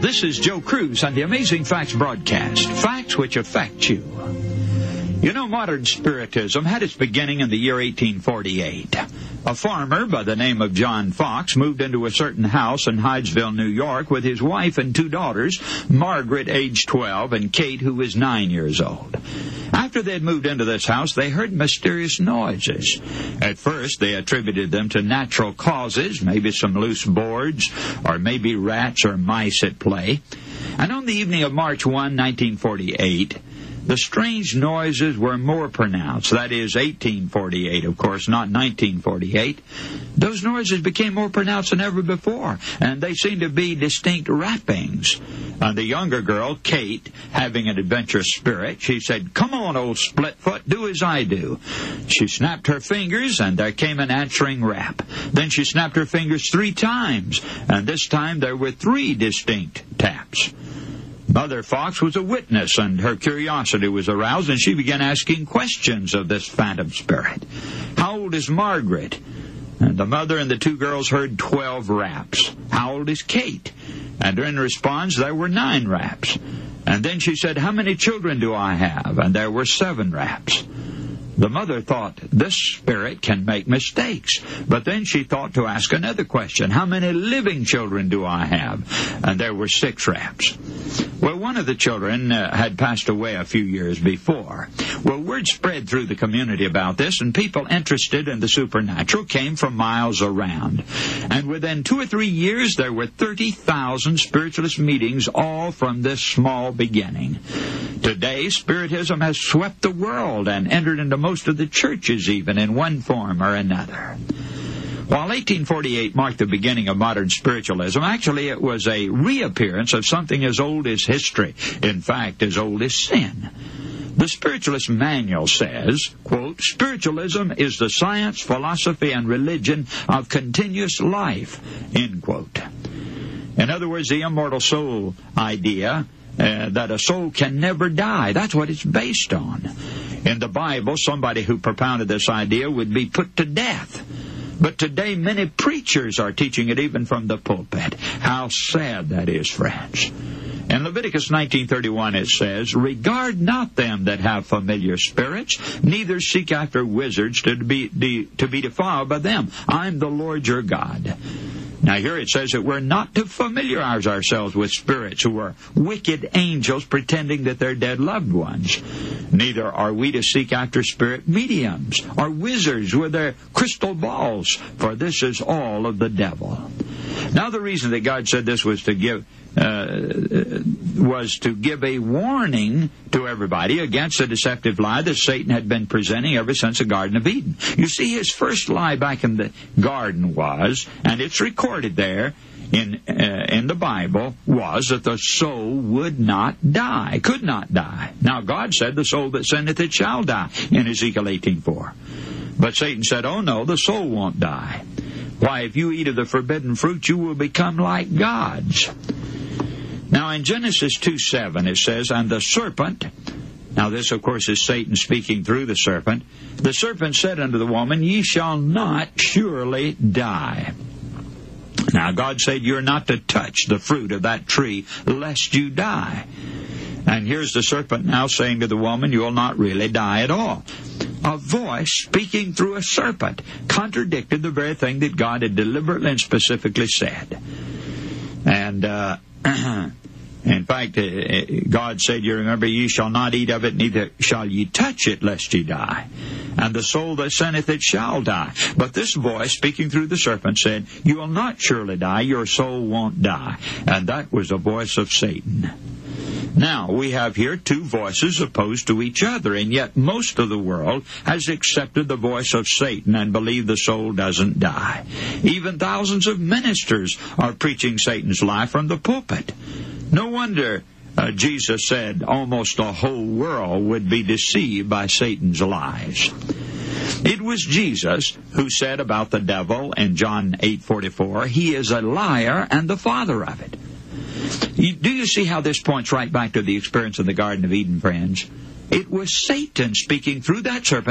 This is Joe Cruz on the Amazing Facts broadcast. Facts which affect you. You know, modern Spiritism had its beginning in the year 1848. A farmer by the name of John Fox moved into a certain house in Hydesville, New York, with his wife and two daughters, Margaret, age 12, and Kate, who was 9 years old. After they had moved into this house, they heard mysterious noises. At first, they attributed them to natural causes, maybe some loose boards, or maybe rats or mice at play. And on the evening of March 1, 1948, the strange noises were more pronounced. That is, 1848, of course, not 1948. Those noises became more pronounced than ever before, and they seemed to be distinct rappings. The younger girl, Kate, having an adventurous spirit, she said, "Come on, old Splitfoot, do as I do." She snapped her fingers, and there came an answering rap. Then she snapped her fingers 3 times, and this time there were 3 distinct taps. Mother Fox was a witness, and her curiosity was aroused, and she began asking questions of this phantom spirit. "How old is Margaret?" And the mother and the 2 girls heard 12 raps. "How old is Kate?" And in response, there were 9 raps. And then she said, "How many children do I have?" And there were 7 raps. The mother thought, this spirit can make mistakes. But then she thought to ask another question. "How many living children do I have?" And there were 6 raps. Well, one of the children had passed away a few years before. Well, word spread through the community about this, and people interested in the supernatural came from miles around. And within 2 or 3 years, there were 30,000 spiritualist meetings, all from this small beginning. Today, Spiritism has swept the world and entered into most of the churches even in one form or another. While 1848 marked the beginning of modern spiritualism, actually it was a reappearance of something as old as history, in fact, as old as sin. The Spiritualist Manual says, quote, "Spiritualism is the science, philosophy, and religion of continuous life," end quote. In other words, the immortal soul idea, that a soul can never die. That's what it's based on. In the Bible, somebody who propounded this idea would be put to death. But today, many preachers are teaching it even from the pulpit. How sad that is, friends. In Leviticus 19:31 it says, "Regard not them that have familiar spirits, neither seek after wizards to be defiled by them. I'm the Lord your God." Now here it says that we're not to familiarize ourselves with spirits who are wicked angels pretending that they're dead loved ones. Neither are we to seek after spirit mediums or wizards with their crystal balls, for this is all of the devil. Now the reason that God said this was to give a warning to everybody against the deceptive lie that Satan had been presenting ever since the Garden of Eden. You see, his first lie back in the garden was, and it's recorded there in the Bible, was that the soul would not die, could not die. Now God said, "The soul that sinneth it shall die," in Ezekiel 18:4. But Satan said, "Oh no, the soul won't die. Why, if you eat of the forbidden fruit, you will become like gods." Now in Genesis 2:7 it says, "And the serpent," now this of course is Satan speaking through the serpent, "the serpent said unto the woman, Ye shall not surely die." Now God said you're not to touch the fruit of that tree lest you die. And here's the serpent now saying to the woman, you'll not really die at all. A voice speaking through a serpent contradicted the very thing that God had deliberately and specifically said. And in fact, God said, you remember, ye shall not eat of it, neither shall ye touch it, lest ye die. And the soul that sinneth it shall die. But this voice, speaking through the serpent, said, you will not surely die, your soul won't die. And that was the voice of Satan. Now, we have here 2 voices opposed to each other, and yet most of the world has accepted the voice of Satan and believe the soul doesn't die. Even thousands of ministers are preaching Satan's lie from the pulpit. No wonder Jesus said almost the whole world would be deceived by Satan's lies. It was Jesus who said about the devil in John 8:44, he is a liar and the father of it. Do you see how this points right back to the experience of the Garden of Eden, friends? It was Satan speaking through that serpent